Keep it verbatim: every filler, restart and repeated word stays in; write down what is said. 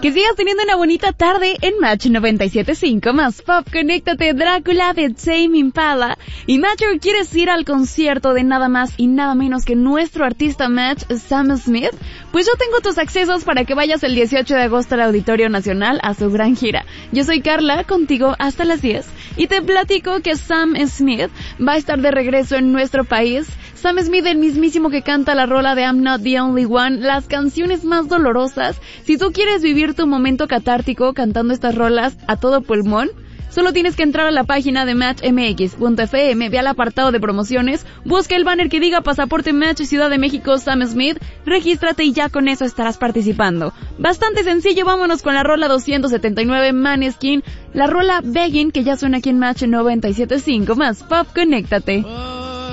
Que sigas teniendo una bonita tarde en Match noventa y siete punto cinco más Pop. Conéctate, Drácula de Tame Impala. Y Matcher, ¿quieres ir al concierto de nada más y nada menos que nuestro artista Match, Sam Smith? Pues yo tengo tus accesos para que vayas el dieciocho de agosto al Auditorio Nacional a su gran gira. Yo soy Carla, contigo hasta las diez, y te platico que Sam Smith va a estar de regreso en nuestro país. Sam Smith, el mismísimo que canta la rola de I'm Not the Only One, las canciones más dolorosas. Si tú quieres vivir tu momento catártico cantando estas rolas a todo pulmón, solo tienes que entrar a la página de match m x punto f m, ve al apartado de promociones, busca el banner que diga Pasaporte Match Ciudad de México Sam Smith, regístrate y ya con eso estarás participando. Bastante sencillo, vámonos con la rola doscientos setenta y nueve, Maneskin, la rola Begging, que ya suena aquí en Match noventa y siete punto cinco más Pop. Conéctate. Oh.